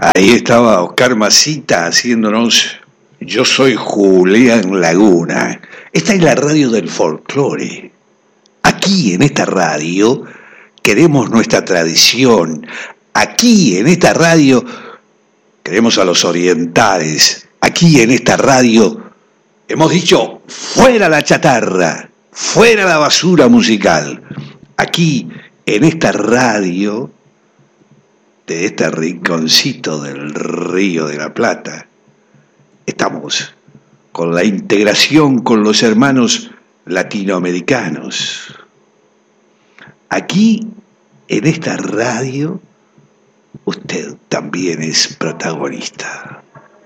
Ahí estaba Oscar Masita haciéndonos Yo soy Julián Laguna. Esta es la radio del folclore. Aquí en esta radio queremos nuestra tradición. Aquí en esta radio queremos a los orientales. Aquí en esta radio hemos dicho fuera la chatarra, fuera la basura musical. Aquí en esta radio de este rinconcito del Río de la Plata, estamos con la integración con los hermanos latinoamericanos. Aquí, en esta radio, usted también es protagonista.